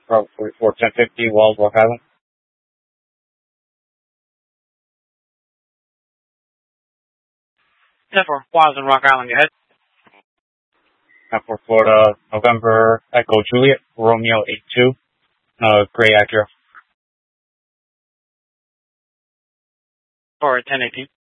Bravo 44 1050, Walls, Rock Island. 10-4, Walls and Rock Island, go ahead. 10-4 Florida, November, Echo Juliet, Romeo 82, Gray Acura. For 1018.